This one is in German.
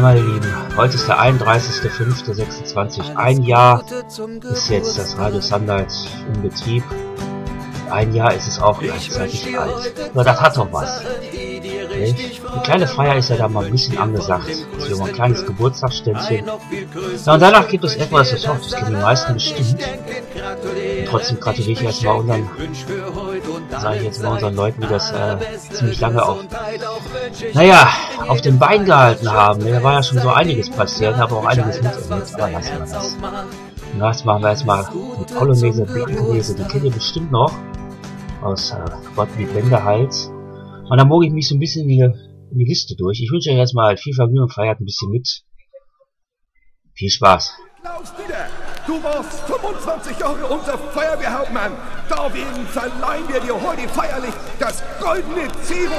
Ja, meine Lieben, heute ist der 31.05.26. Ein Jahr ist jetzt das Radio Sunlight in Betrieb. Ein Jahr ist es auch gleichzeitig alt. Nur das hat doch was. Nicht? Eine kleine Feier ist ja da mal ein bisschen angesagt. So ein kleines Geburtstagsständchen. Ja, und danach gibt es etwas, das kennen die meisten bestimmt. Und trotzdem gratuliere ich erstmal unseren Leuten, die das ziemlich lange auf den Beinen gehalten haben. Da war ja schon so einiges passiert, habe auch einiges miterlebt, aber lassen wir das. Und das machen wir erstmal mit Polonaise, Blankenese, die kennt ihr bestimmt noch. Aus Gottlieb Wendehals. Und dann moge ich mich so ein bisschen in die Liste durch. Ich wünsche euch erstmal viel Vergnügen und feiert ein bisschen mit. Viel Spaß. Klaus Dieter, du warst 25 Jahre unser Feuerwehrhauptmann. Deswegen verleihen wir dir heute feierlich das goldene Zero